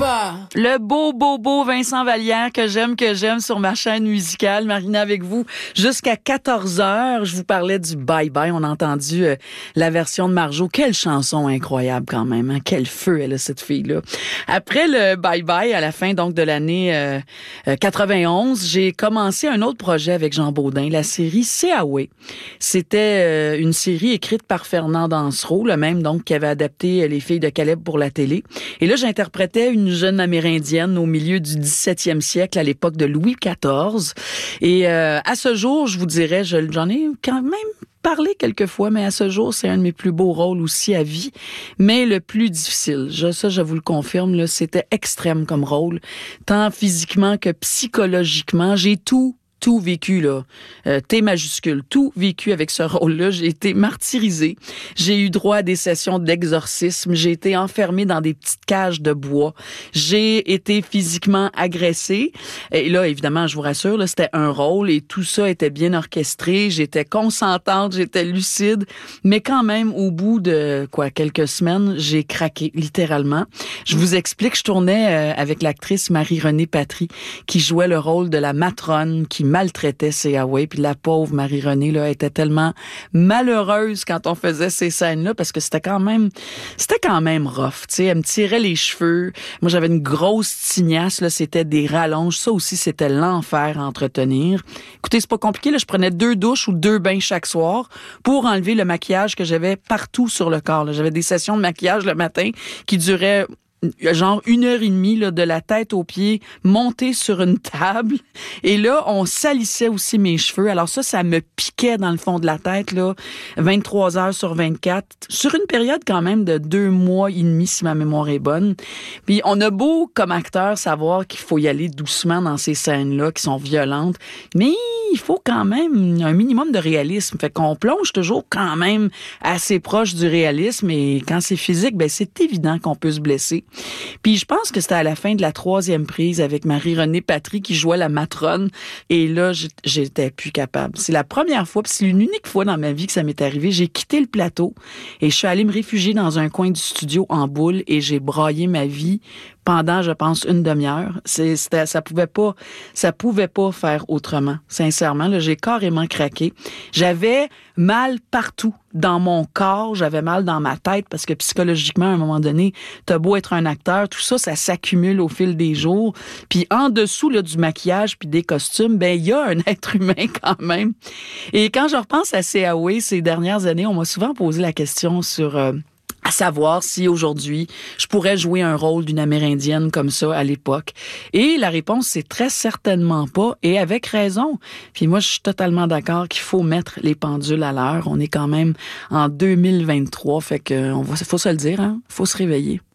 pas. Le beau Vincent Vallière que j'aime sur ma chaîne musicale. Marina avec vous jusqu'à 14h. Je vous parlais du Bye Bye. On a entendu la version de Marjo. Quelle chanson incroyable quand même. Hein? Quel feu elle a, cette fille-là. Après le Bye Bye, à la fin donc de l'année 91, j'ai commencé un autre projet avec Jean Baudin, la série Seaway. C'était une série écrite par Fernand Dansereau, le même donc qui avait adapté Les filles de Caleb pour la télé. Et là, j'interprétais une jeune amérindienne au milieu du 17e siècle, à l'époque de Louis XIV. Et à ce jour, je vous dirais, j'en ai quand même parlé quelques fois, mais à ce jour, c'est un de mes plus beaux rôles aussi à vie, mais le plus difficile. Ça, je vous le confirme, là, c'était extrême comme rôle, tant physiquement que psychologiquement. J'ai tout vécu, là. T majuscule. Tout vécu avec ce rôle-là. J'ai été martyrisée. J'ai eu droit à des sessions d'exorcisme. J'ai été enfermée dans des petites cages de bois. J'ai été physiquement agressée. Et là, évidemment, je vous rassure, là, c'était un rôle et tout ça était bien orchestré. J'étais consentante, j'étais lucide. Mais quand même, au bout de, quelques semaines, j'ai craqué, littéralement. Je vous explique, je tournais avec l'actrice Marie-Renée Patry, qui jouait le rôle de la matrone qui maltraitait Seaway, puis la pauvre Marie-Renée là était tellement malheureuse quand on faisait ces scènes-là parce que c'était quand même rough, tu sais, elle me tirait les cheveux. Moi, j'avais une grosse tignasse là, c'était des rallonges, ça aussi c'était l'enfer à entretenir. Écoutez, c'est pas compliqué là, je prenais 2 douches ou 2 bains chaque soir pour enlever le maquillage que j'avais partout sur le corps là. J'avais des sessions de maquillage le matin qui duraient genre 1h30 là, de la tête aux pieds, montée sur une table. Et là, on salissait aussi mes cheveux. Alors ça me piquait dans le fond de la tête, là, 23 heures sur 24, sur une période quand même de 2 mois et demi, si ma mémoire est bonne. Puis on a beau, comme acteur, savoir qu'il faut y aller doucement dans ces scènes-là qui sont violentes, mais il faut quand même un minimum de réalisme. Fait qu'on plonge toujours quand même assez proche du réalisme. Et quand c'est physique, ben c'est évident qu'on peut se blesser. Puis je pense que c'était à la fin de la 3e prise avec Marie-Renée Patry qui jouait la matrone. Et là, j'étais plus capable. C'est la première fois, puis c'est une unique fois dans ma vie que ça m'est arrivé. J'ai quitté le plateau et je suis allée me réfugier dans un coin du studio en boule et j'ai braillé ma vie pendant, je pense, une demi-heure. Ça pouvait pas faire autrement. Sincèrement, là, j'ai carrément craqué. J'avais mal partout dans mon corps, j'avais mal dans ma tête parce que psychologiquement, à un moment donné, t'as beau être un acteur, tout ça, ça s'accumule au fil des jours. Puis en dessous là, du maquillage puis des costumes, ben il y a un être humain quand même. Et quand je repense à Seaway ces dernières années, on m'a souvent posé la question sur à savoir si aujourd'hui, je pourrais jouer un rôle d'une Amérindienne comme ça à l'époque. Et la réponse, c'est très certainement pas, et avec raison. Puis moi, je suis totalement d'accord qu'il faut mettre les pendules à l'heure. On est quand même en 2023, fait que faut se le dire, hein, faut se réveiller.